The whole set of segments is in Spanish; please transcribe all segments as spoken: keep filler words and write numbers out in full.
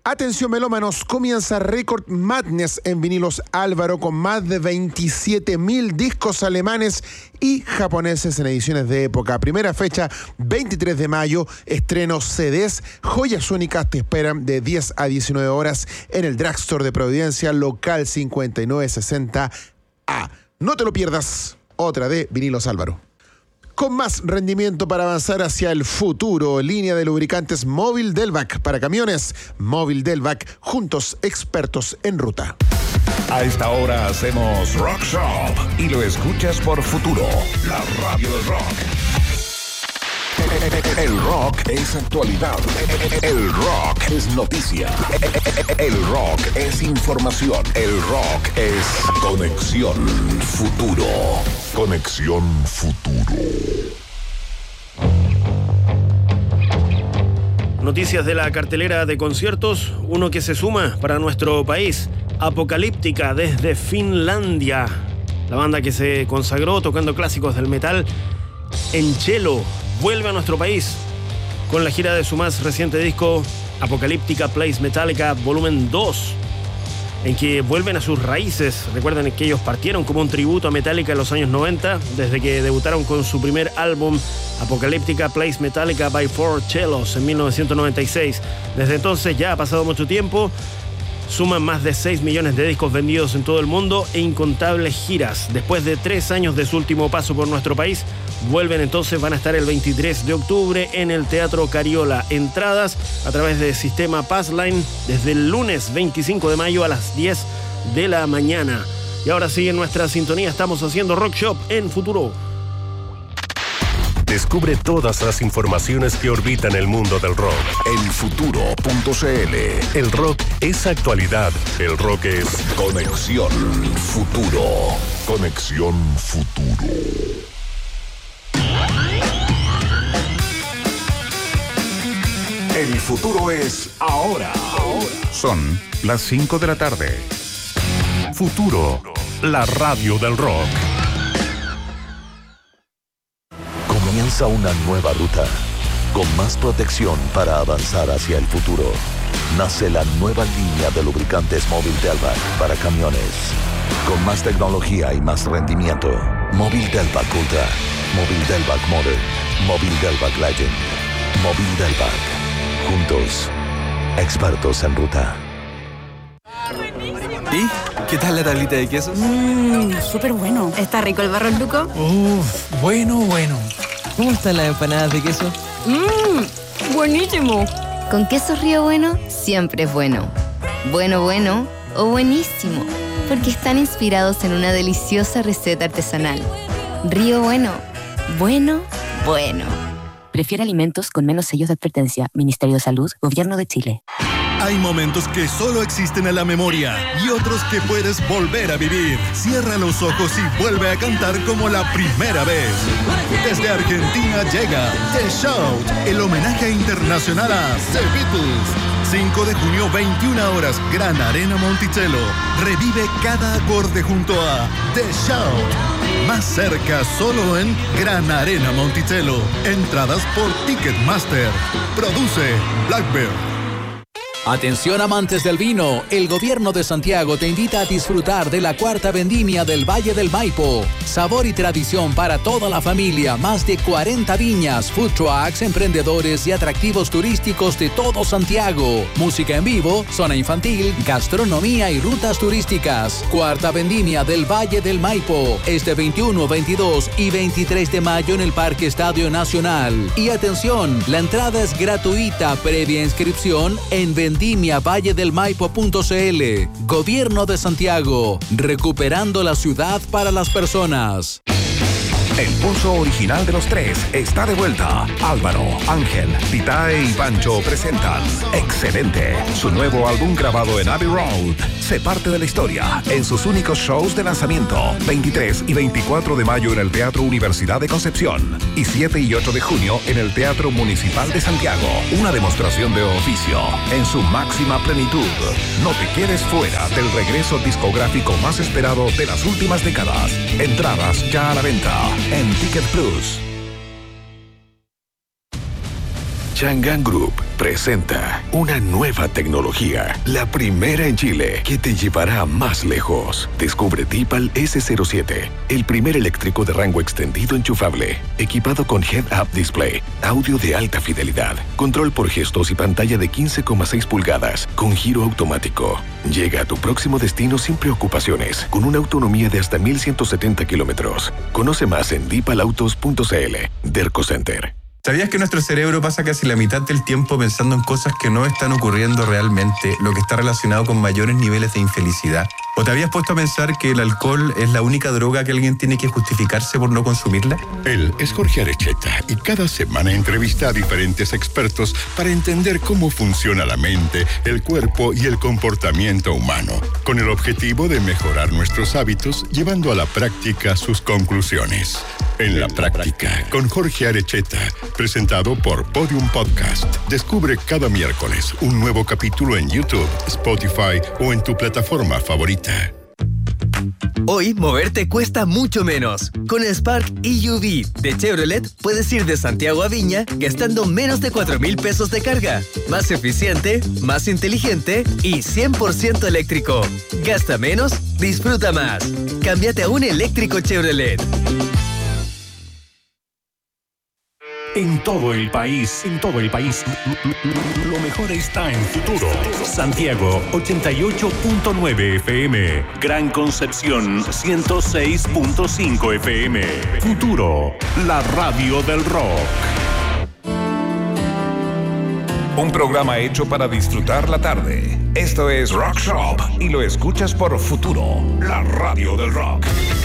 Atención melómanos, comienza Record Madness en vinilos Álvaro con más de veintisiete mil discos alemanes y japoneses en ediciones de época. Primera fecha, veintitrés de mayo, estreno C Ds, joyas únicas te esperan de diez a diecinueve horas en el Drugstore de Providencia, local cincuenta y nueve sesenta A. No te lo pierdas, otra de vinilos Álvaro. Con más rendimiento para avanzar hacia el futuro, línea de lubricantes Móvil Delvac para camiones. Móvil Delvac, juntos expertos en ruta. A esta hora hacemos Rock Shop y lo escuchas por Futuro, la radio del rock. El rock es actualidad. El rock es noticia. El rock es información. El rock es Conexión Futuro. Conexión Futuro. Noticias de la cartelera de conciertos. Uno que se suma para nuestro país. Apocalíptica desde Finlandia. La banda que se consagró tocando clásicos del metal en cello vuelve a nuestro país con la gira de su más reciente disco Apocalíptica Plays Metallica Volumen dos, en que vuelven a sus raíces. Recuerden que ellos partieron como un tributo a Metallica en los años noventa, desde que debutaron con su primer álbum Apocalíptica Plays Metallica by Four Cellos en mil novecientos noventa y seis. Desde entonces ya ha pasado mucho tiempo. Suman más de seis millones de discos vendidos en todo el mundo e incontables giras. Después de tres años de su último paso por nuestro país, vuelven entonces, van a estar el veintitrés de octubre en el Teatro Cariola. Entradas a través del sistema Passline desde el lunes veinticinco de mayo a las diez de la mañana. Y ahora sí, en nuestra sintonía estamos haciendo Rock Shop en Futuro. Descubre todas las informaciones que orbitan el mundo del rock en futuro punto c l. El rock es actualidad. El rock es Conexión Futuro. Conexión Futuro. El futuro es ahora. Son las cinco de la tarde. Futuro, la radio del rock. Comienza una nueva ruta, con más protección para avanzar hacia el futuro. Nace la nueva línea de lubricantes Móvil Delvac para camiones. Con más tecnología y más rendimiento. Móvil Delvac Ultra, Móvil Delvac Modern, Móvil Delvac Legend, Móvil Delvac. Juntos, expertos en ruta. ¿Y qué tal la tablita de quesos? Mmm, súper bueno. ¿Está rico el Barros Luco? Uff, bueno, bueno. ¿Cómo están las empanadas de queso? Mmm, buenísimo. Con queso Río Bueno, siempre es bueno. Bueno, bueno o buenísimo. Porque están inspirados en una deliciosa receta artesanal. Río Bueno. Bueno, bueno. Prefiere alimentos con menos sellos de advertencia. Ministerio de Salud, Gobierno de Chile. Hay momentos que solo existen en la memoria y otros que puedes volver a vivir. Cierra los ojos y vuelve a cantar como la primera vez. Desde Argentina llega The Shout, el homenaje internacional a The Beatles. cinco de junio, veintiuna horas, Gran Arena Monticello. Revive cada acorde junto a The Shout. Más cerca solo en Gran Arena Monticello. Entradas por Ticketmaster. Produce Blackbird. Atención amantes del vino, el Gobierno de Santiago te invita a disfrutar de la cuarta vendimia del Valle del Maipo. Sabor y tradición para toda la familia, más de cuarenta viñas, food trucks, emprendedores y atractivos turísticos de todo Santiago. Música en vivo, zona infantil, gastronomía y rutas turísticas. Cuarta vendimia del Valle del Maipo, este veintiuno, veintidós y veintitrés de mayo en el Parque Estadio Nacional. Y atención, la entrada es gratuita, previa inscripción en vendimia valle del maipo punto c l. Gobierno de Santiago, recuperando la ciudad para las personas. El pulso original de los tres está de vuelta. Álvaro, Ángel, Titae y Pancho presentan Excelente, su nuevo álbum grabado en Abbey Road. Se parte de la historia en sus únicos shows de lanzamiento, veintitrés y veinticuatro de mayo en el Teatro Universidad de Concepción y siete y ocho de junio en el Teatro Municipal de Santiago. Una demostración de oficio en su máxima plenitud. No te quedes fuera del regreso discográfico más esperado de las últimas décadas. Entradas ya a la venta en Ticket Plus. Chang'an Group presenta una nueva tecnología, la primera en Chile, que te llevará más lejos. Descubre Deepal ese cero siete, el primer eléctrico de rango extendido enchufable, equipado con Head-Up Display, audio de alta fidelidad, control por gestos y pantalla de quince coma seis pulgadas, con giro automático. Llega a tu próximo destino sin preocupaciones, con una autonomía de hasta mil ciento setenta kilómetros. Conoce más en deepal autos punto c l. Derco Center. ¿Sabías que nuestro cerebro pasa casi la mitad del tiempo pensando en cosas que no están ocurriendo realmente, lo que está relacionado con mayores niveles de infelicidad? ¿O te habías puesto a pensar que el alcohol es la única droga que alguien tiene que justificarse por no consumirla? Él es Jorge Arecheta y cada semana entrevista a diferentes expertos para entender cómo funciona la mente, el cuerpo y el comportamiento humano, con el objetivo de mejorar nuestros hábitos, llevando a la práctica sus conclusiones. En la práctica, con Jorge Arecheta, presentado por Podium Podcast. Descubre cada miércoles un nuevo capítulo en YouTube, Spotify o en tu plataforma favorita. Hoy, moverte cuesta mucho menos. Con el Spark E U V de Chevrolet, puedes ir de Santiago a Viña gastando menos de cuatro mil pesos de carga. Más eficiente, más inteligente y cien por ciento eléctrico. Gasta menos, disfruta más. Cámbiate a un eléctrico Chevrolet. En todo el país, en todo el país, lo mejor está en Futuro. Santiago, ochenta y ocho punto nueve F M. Gran Concepción, ciento seis punto cinco F M. Futuro, la radio del rock. Un programa hecho para disfrutar la tarde. Esto es Rock Shop y lo escuchas por Futuro, la radio del rock.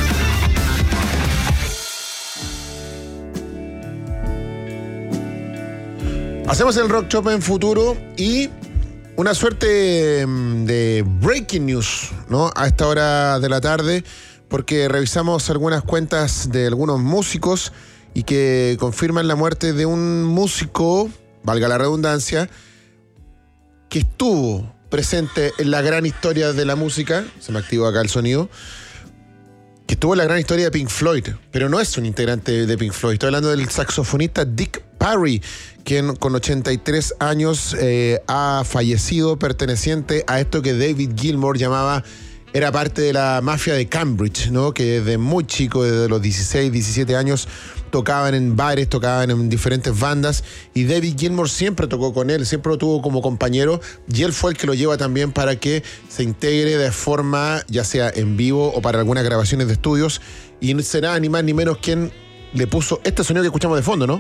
Hacemos el Rock Shop en Futuro y una suerte de breaking news, ¿no? A esta hora de la tarde, porque revisamos algunas cuentas de algunos músicos y que confirman la muerte de un músico, valga la redundancia, que estuvo presente en la gran historia de la música. Se me activó acá el sonido. Que estuvo en la gran historia de Pink Floyd, pero no es un integrante de Pink Floyd. Estoy hablando del saxofonista Dick Parry, quien con ochenta y tres años eh, ha fallecido, perteneciente a esto que David Gilmour llamaba, era parte de la mafia de Cambridge, ¿no? Que desde muy chico, desde los dieciséis, diecisiete años, tocaban en bares, tocaban en diferentes bandas, y David Gilmour siempre tocó con él, siempre lo tuvo como compañero, y él fue el que lo lleva también para que se integre de forma, ya sea en vivo o para algunas grabaciones de estudios, y será ni más ni menos quien le puso este sonido que escuchamos de fondo, ¿no?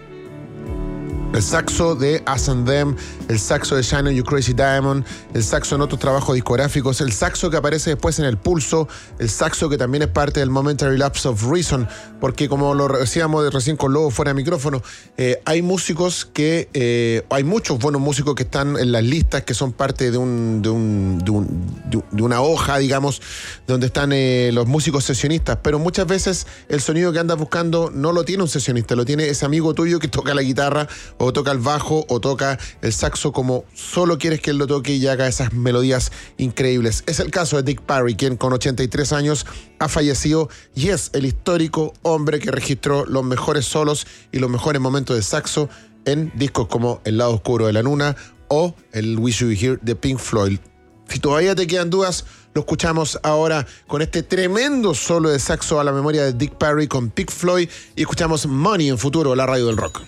El saxo de Us and Them, el saxo de Shine On You Crazy Diamond, el saxo en otros trabajos discográficos, el saxo que aparece después en El Pulso, el saxo que también es parte del Momentary Lapse of Reason, porque como lo decíamos recién con Lobo fuera de micrófono, eh, hay músicos que, eh, hay muchos buenos músicos que están en las listas, que son parte de un, de un, de un, de una hoja, digamos, donde están eh, los músicos sesionistas, pero muchas veces el sonido que andas buscando no lo tiene un sesionista, lo tiene ese amigo tuyo que toca la guitarra, o toca el bajo, o toca el saxo como solo quieres que él lo toque y haga esas melodías increíbles. Es el caso de Dick Parry, quien con ochenta y tres años ha fallecido y es el histórico hombre que registró los mejores solos y los mejores momentos de saxo en discos como El Lado Oscuro de la Luna o el Wish You Were Here de Pink Floyd. Si todavía te quedan dudas, lo escuchamos ahora con este tremendo solo de saxo a la memoria de Dick Parry con Pink Floyd y escuchamos Money en Futuro, la radio del rock.